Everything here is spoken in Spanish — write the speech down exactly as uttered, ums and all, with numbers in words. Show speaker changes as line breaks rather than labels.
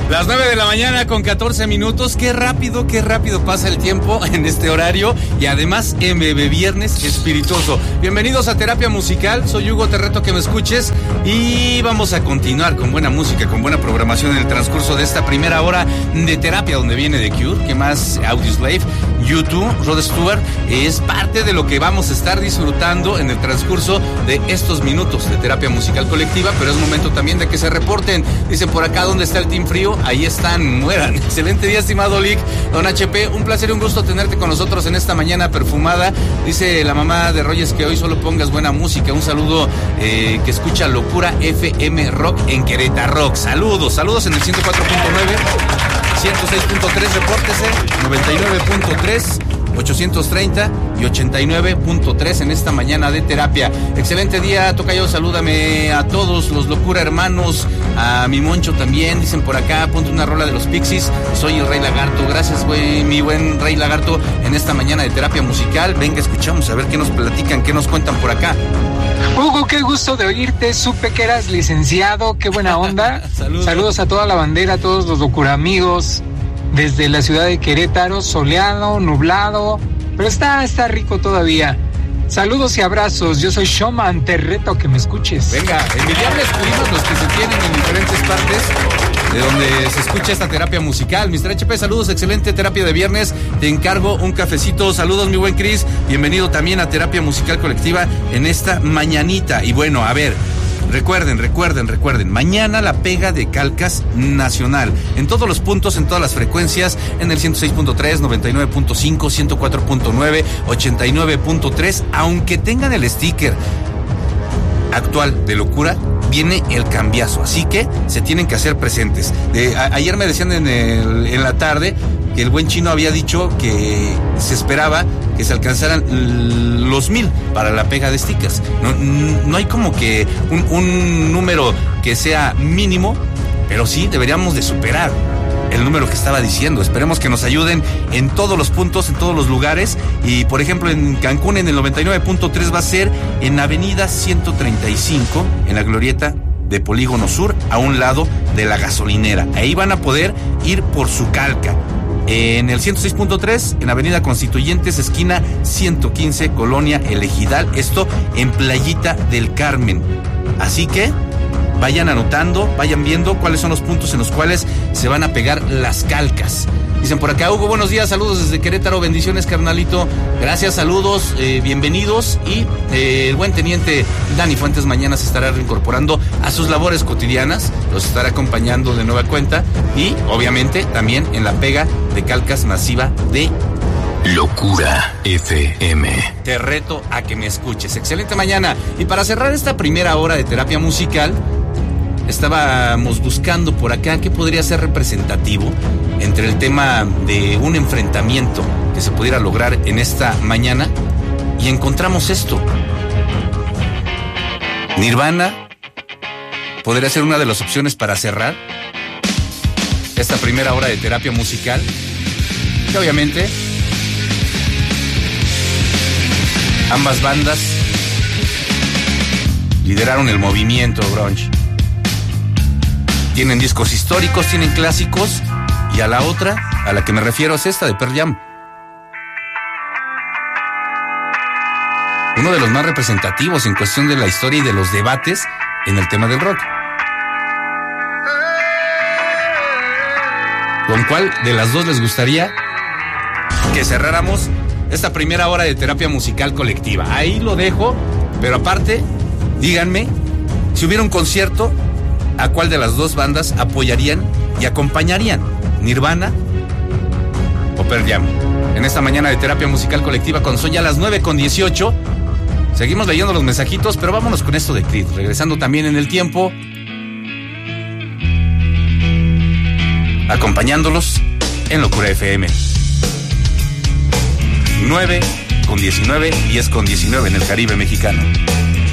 Las nueve de la mañana con catorce minutos. Qué rápido, qué rápido pasa el tiempo en este horario. Y además, M B Viernes Espirituoso. Bienvenidos a Terapia Musical. Soy Hugo, te reto que me escuches. Y vamos a continuar con buena música, con buena programación en el transcurso de esta primera hora de terapia, donde viene The Cure, que más Audioslave, U dos, Rod Stewart. Es parte de lo que vamos a estar disfrutando en el transcurso de estos minutos de terapia musical colectiva. Pero es momento también de que se reporten. Dicen por acá, ¿dónde está el Team Frío? Ahí están, mueran. Excelente día, estimado Lick. Don H P, un placer y un gusto tenerte con nosotros en esta mañana perfumada. Dice la mamá de Rogers que hoy solo pongas buena música. Un saludo eh, que escucha Locura F M Rock en Querétaro Rock. Saludos, saludos en el ciento cuatro punto nueve, ciento seis punto tres, repórtese, noventa y nueve punto tres, ochocientos treinta y ochenta y nueve punto tres en esta mañana de terapia. Excelente día, tocayo, salúdame a todos los Locura hermanos, a mi Moncho también, dicen por acá, ponte una rola de los Pixies, soy el Rey Lagarto. Gracias, güey, mi buen Rey Lagarto, en esta mañana de terapia musical. Venga, escuchamos a ver qué nos platican, qué nos cuentan por acá.
Hugo, qué gusto de oírte, supe que eras licenciado, qué buena onda. Saludos. Saludos a toda la bandera, a todos los Locura amigos, desde la ciudad de Querétaro, soleado, nublado, pero está, está rico todavía. Saludos y abrazos, yo soy Showman, te reto a que me escuches.
Venga, envidiables primos los que se tienen en diferentes partes de donde se escucha esta terapia musical. mister H P, saludos, excelente terapia de viernes, te encargo un cafecito. Saludos, mi buen Cris, bienvenido también a terapia musical colectiva en esta mañanita. Y bueno, a ver, Recuerden, recuerden, recuerden, mañana la pega de Calcas nacional, en todos los puntos, en todas las frecuencias, en el ciento seis punto tres, noventa y nueve punto cinco, ciento cuatro punto nueve, ochenta y nueve punto tres, aunque tengan el sticker actual de Locura, viene el cambiazo, así que se tienen que hacer presentes. Eh, a, ayer me decían en, el, en la tarde que el buen Chino había dicho que se esperaba que se alcanzaran los mil para la pega de stickers. No, no hay como que un, un número que sea mínimo, pero sí deberíamos de superar el número que estaba diciendo. Esperemos que nos ayuden en todos los puntos, en todos los lugares. Y por ejemplo en Cancún, en el noventa y nueve punto tres, va a ser en avenida ciento treinta y cinco, en la glorieta de Polígono Sur, a un lado de la gasolinera. Ahí van a poder ir por su calca. En el ciento seis punto tres, en avenida Constituyentes, esquina ciento quince, Colonia El Ejidal, esto en Playita del Carmen. Así que vayan anotando, vayan viendo cuáles son los puntos en los cuales se van a pegar las calcas. Dicen por acá, Hugo, buenos días, saludos desde Querétaro, bendiciones, carnalito. Gracias, saludos, eh, bienvenidos. Y eh, el buen teniente Dani Fuentes mañana se estará reincorporando a sus labores cotidianas, los estará acompañando de nueva cuenta y obviamente también en la pega de calcas masiva de
Locura F M.
Te reto a que me escuches. Excelente mañana. Y para cerrar esta primera hora de terapia musical, estábamos buscando por acá qué podría ser representativo entre el tema de un enfrentamiento que se pudiera lograr en esta mañana, y encontramos esto. Nirvana podría ser una de las opciones para cerrar esta primera hora de terapia musical, que obviamente ambas bandas lideraron el movimiento grunge. Tienen discos históricos, tienen clásicos, y a la otra, a la que me refiero, es esta de Pearl Jam. Uno de los más representativos en cuestión de la historia y de los debates en el tema del rock. ¿Con cuál de las dos les gustaría que cerráramos esta primera hora de terapia musical colectiva? Ahí lo dejo, pero aparte, díganme, si hubiera un concierto, ¿a cuál de las dos bandas apoyarían y acompañarían? ¿Nirvana o Pearl Jam? En esta mañana de terapia musical colectiva, cuando son ya las nueve con dieciocho, seguimos leyendo los mensajitos, pero vámonos con esto de Creed, regresando también en el tiempo, acompañándolos en Locura F M. nueve con diecinueve, diez con diecinueve en el Caribe mexicano.